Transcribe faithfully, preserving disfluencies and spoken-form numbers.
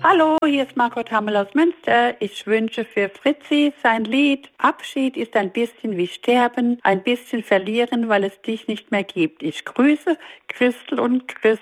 Hallo, hier ist Margot Hammel aus Münster. Ich wünsche für Fritzi sein Lied Abschied ist ein bisschen wie Sterben, ein bisschen verlieren, weil es dich nicht mehr gibt. Ich grüße Christel und Chris.